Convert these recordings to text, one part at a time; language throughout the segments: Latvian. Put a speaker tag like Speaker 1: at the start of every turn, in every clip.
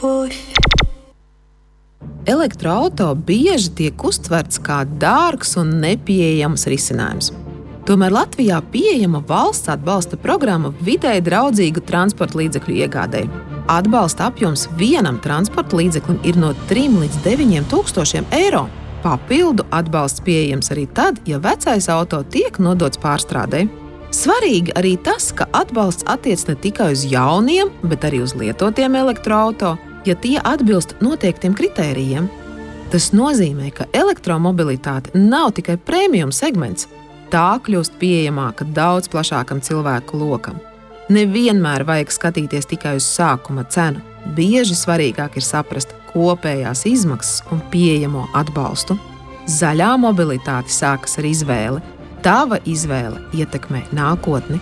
Speaker 1: Elektroauto bieži tiek uztverts kā dārgs un nepieejams risinājums. Tomēr Latvijā pieejama valsts atbalsta programma vidēji draudzīgu transporta līdzekļu iegādei. Atbalsta apjoms vienam transporta līdzeklim ir no 3 līdz 9 tūkstošiem eiro. Papildu atbalsts pieejams arī tad, ja vecais auto tiek nodots pārstrādei. Svarīgi arī tas, ka atbalsts attiec ne tikai uz jauniem, bet arī uz lietotiem elektroauto, ja tie atbilst noteiktiem kritērijiem. Tas nozīmē, ka elektromobilitāte nav tikai premium segments. Tā kļūst pieejamāka daudz plašākam cilvēku lokam. Nevienmēr vajag skatīties tikai uz sākuma cenu. Bieži svarīgāk ir saprast kopējās izmaksas un pieejamo atbalstu. Zaļā mobilitāte sākas ar izvēli. Tava изvēle ietekmē нākotni.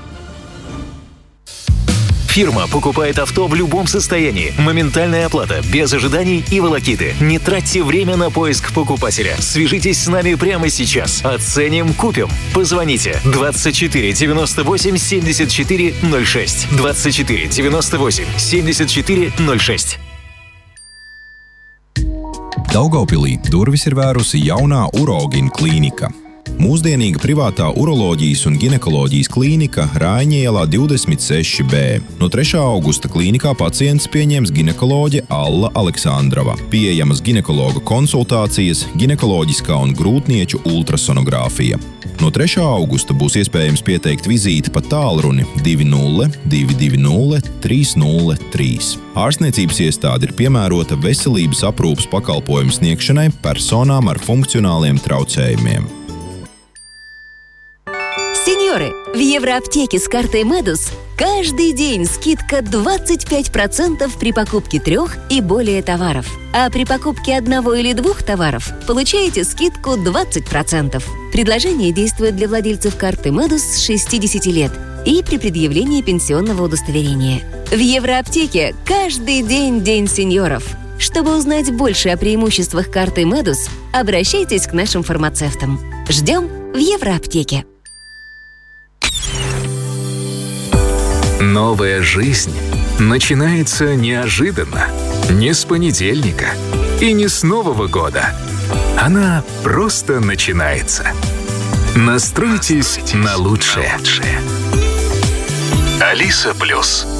Speaker 2: Фирма покупает авто в любом состоянии. Моментальная оплата, без ожиданий и волокиты. Не тратьте время на поиск покупателя. Свяжитесь с нами прямо сейчас. Оценим, купим. Позвоните 24 98 74 06. 24 98 74 06.
Speaker 3: Daugavpilī durvis ir vērusi jaunā uroloģija klīnika. Mūsdienīga privātā uroloģijas un ginekoloģijas klīnika Raiņa ielā 26B. No 3. augusta klīnikā pacients pieņems ginekoloģe Alla Aleksandrova. Pieejamas ginekologa konsultācijas, ginekoloģiskā un grūtnieču ultrasonogrāfija. No 3. augusta būs iespējams pieteikt vizīti pa tālruni 20 220 303. Ārstniecības iestāde ir piemērota veselības aprūpes pakalpojumu sniegšanai personām ar funkcionāliem traucējumiem.
Speaker 4: Сеньоры, в Евроаптеке с картой Медус каждый день скидка 25% при покупке 3 и более товаров. А при покупке 1 или 2 товаров получаете скидку 20%. Предложение действует для владельцев карты Медус с 60 лет и при предъявлении пенсионного удостоверения. В Евроаптеке каждый день День сеньоров. Чтобы узнать больше о преимуществах карты Медус, обращайтесь к нашим фармацевтам. Ждем в Евроаптеке.
Speaker 2: Новая жизнь начинается неожиданно. Не с понедельника и не с Нового года. Она просто начинается. Настройтесь на лучшее. Алиса Плюс.